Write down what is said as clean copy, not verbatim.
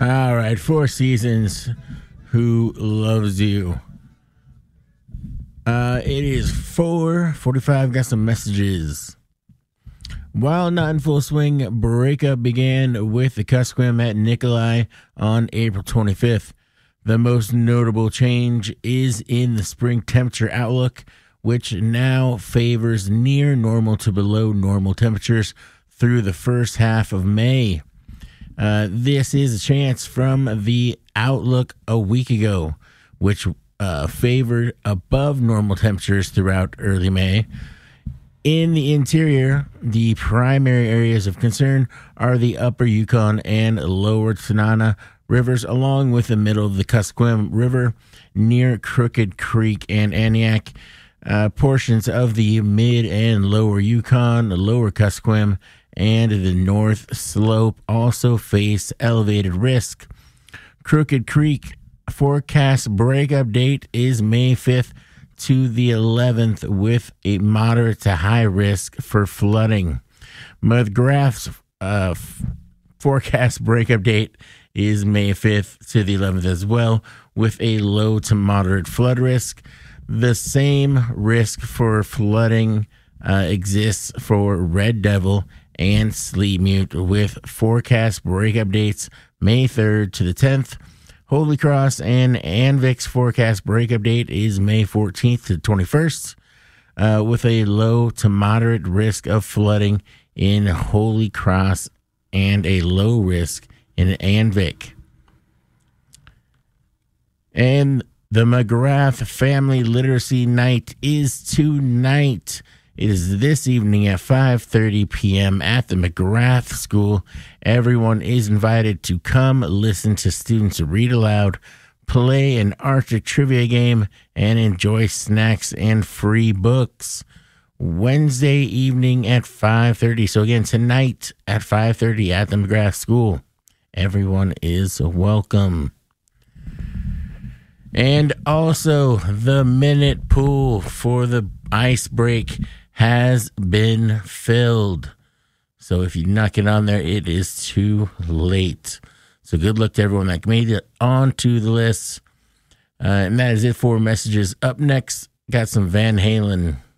All right, Four Seasons. Who loves you? It is 4:45. Got some messages. While not in full swing, breakup began with the Kuskokwim at Nikolai on April 25th. The most notable change is in the spring temperature outlook, which now favors near normal to below normal temperatures through the first half of May. This is a chance from the outlook a week ago, which favored above normal temperatures throughout early May. In the interior, the primary areas of concern are the upper Yukon and lower Tanana rivers, along with the middle of the Kuskokwim River near Crooked Creek and Aniak. Portions of the mid and lower Yukon, lower Kuskokwim, and the north slope also face elevated risk. Crooked Creek forecast breakup date is May 5th to the 11th with a moderate to high risk for flooding. McGrath's forecast breakup date is May 5th to the 11th as well with a low to moderate flood risk. The same risk for flooding exists for Red Devil and Sleepmute with forecast breakup dates May 3rd to the 10th. Holy Cross and Anvik's forecast breakup date is May 14th to 21st, with a low to moderate risk of flooding in Holy Cross and a low risk in Anvik. And the McGrath Family Literacy Night is tonight. It is this evening at 5:30 p.m. at the McGrath School. Everyone is invited to come listen to students read aloud, play an Arctic trivia game, and enjoy snacks and free books. Wednesday evening at 5:30. So again, tonight at 5:30 at the McGrath School. Everyone is welcome. And also, the minute pool for the ice break has been filled. So if you not get on there, it is too late. So good luck to everyone that made it onto the list. And that is it for messages. Up next, got some Van Halen.